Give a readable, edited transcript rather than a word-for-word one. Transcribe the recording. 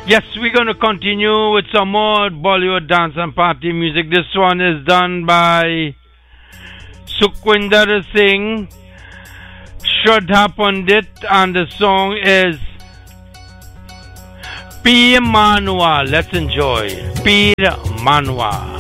Yes, we're going to continue with some more Bollywood dance and party music. This one is done by Sukhwinder Singh, Shraddha Pandit, and the song is Peer Manua. Let's enjoy Peer Manua.